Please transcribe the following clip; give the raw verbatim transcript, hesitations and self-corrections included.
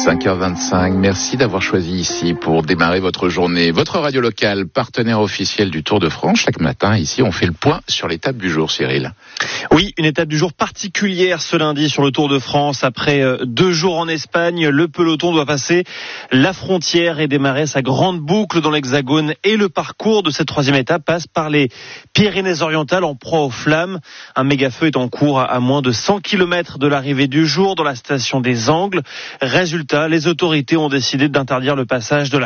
cinq heures vingt-cinq, merci d'avoir choisi ici pour démarrer votre journée. Votre radio locale, partenaire officiel du Tour de France. Chaque matin, ici, on fait le point sur l'étape du jour, Cyril. Oui, une étape du jour particulière ce lundi sur le Tour de France. Après deux jours en Espagne, le peloton doit passer la frontière et démarrer sa grande boucle dans l'Hexagone. Et le parcours de cette troisième étape passe par les Pyrénées-Orientales en proie aux flammes. Un méga-feu est en cours à moins de cent kilomètres de l'arrivée du jour dans la station des Angles. Résultat, les autorités ont décidé d'interdire le passage de la